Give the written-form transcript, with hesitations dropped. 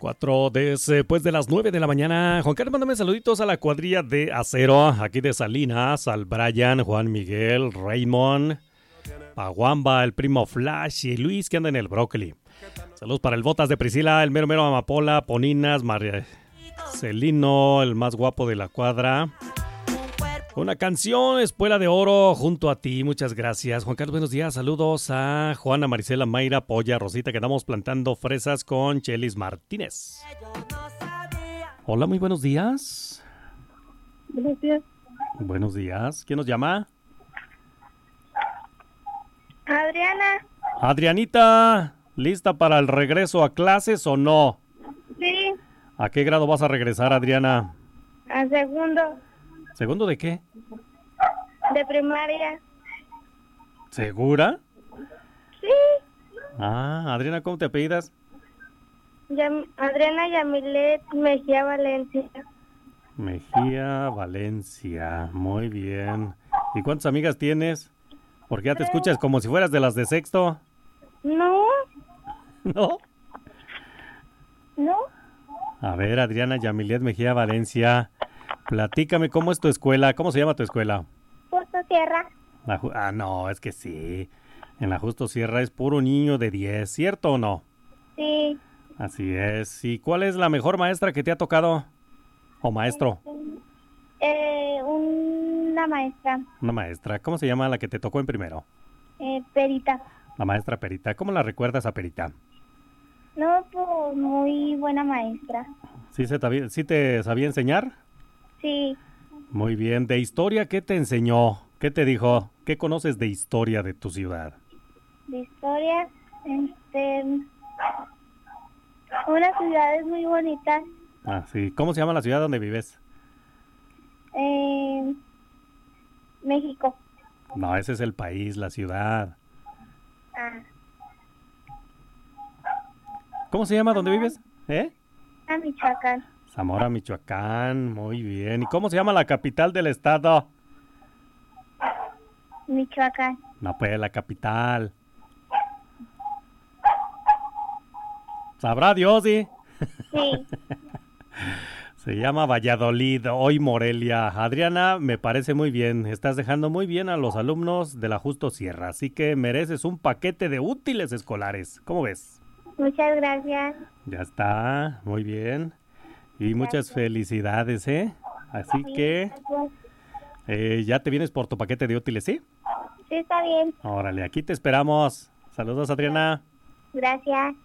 4 después de las 9 de la mañana. Juan Carlos, mándame saluditos a la cuadrilla de Acero, aquí de Salinas, al Brian, Juan Miguel, Raymond, Paguamba, el primo Flash y Luis que anda en el brócoli. Saludos para el Botas de Priscila, el mero mero Amapola, Poninas, Marcelino, el más guapo de la cuadra. Una canción, Espuela de Oro, junto a ti. Muchas gracias. Juan Carlos, buenos días. Saludos a Juana, Marisela, Mayra, Polla, Rosita, que andamos plantando fresas con Chelis Martínez. Hola, muy buenos días. Buenos días. Buenos días. ¿Quién nos llama? Adriana. Adrianita, ¿lista para el regreso a clases o no? Sí, ¿A qué grado vas a regresar, Adriana? a segundo ¿Segundo de qué? de primaria. ¿Segura? Sí, Adriana, ¿cómo te apellidas? Adriana Yamilet Mejía Valencia. Mejía, Valencia. Muy bien. ¿Y cuántas amigas tienes? Porque ya te escuchas como si fueras de las de sexto. No, ¿No? no, A ver, Adriana Yamilet Mejía, Valencia. Platícame, ¿cómo es tu escuela? ¿Cómo se llama tu escuela? Puerto Sierra. No, es que sí. En la Justo Sierra es puro niño de 10, ¿cierto o no? Sí, Así es. ¿Y cuál es la mejor maestra que te ha tocado? ¿O maestro? una maestra, Una maestra. ¿Cómo se llama la que te tocó en primero? Perita. La maestra Perita. ¿Cómo la recuerdas a Perita? No, pues muy buena maestra. ¿Sí te sabía enseñar? Sí, Muy bien. ¿De historia qué te enseñó? ¿Qué te dijo? ¿Qué conoces de historia de tu ciudad? de historia, unas ciudades muy bonitas. Sí. ¿Cómo se llama la ciudad donde vives? México. No, ese es el país, la ciudad. ¿Cómo se llama donde vives? A Michoacán. Zamora, Michoacán. Muy bien. ¿Y cómo se llama la capital del estado? Michoacán. No, pues la capital. ¿Sabrá Dios, sí? Sí. Se llama Valladolid, hoy Morelia. Adriana, me parece muy bien. Estás dejando muy bien a los alumnos de la Justo Sierra, así que mereces un paquete de útiles escolares. ¿Cómo ves? Muchas gracias. Ya está, muy bien. Y muchas felicidades, ¿eh? Así que ya te vienes por tu paquete de útiles, ¿sí? Sí, está bien. Órale, aquí te esperamos. Saludos, Adriana. Gracias.